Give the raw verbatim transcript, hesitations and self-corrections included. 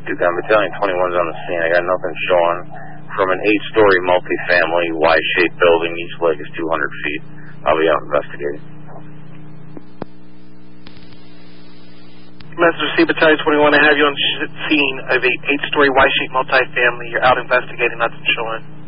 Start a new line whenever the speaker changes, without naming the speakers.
Yukon Battalion twenty-one's on the scene. I got nothing showing from an eight-story multifamily Y-shaped building. Each leg is two hundred feet. I'll be out investigating.
Message received, Battalion twenty-one. I have you on the scene of a eight-story Y-shaped multifamily. You're out investigating, nothing showing.